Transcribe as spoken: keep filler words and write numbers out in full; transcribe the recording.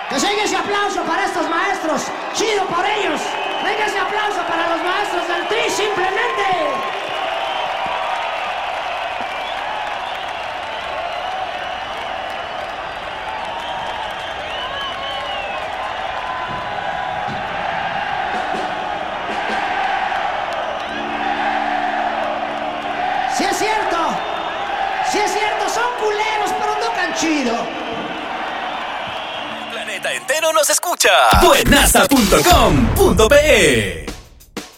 Que siga ese aplauso para estos maestros. Chido por ellos. Venga ese aplauso para los maestros del Tri, simplemente. Sí es cierto. Sí es cierto, son culeros, pero tocan chido. El planeta entero nos escucha. Buenaza punto com punto pe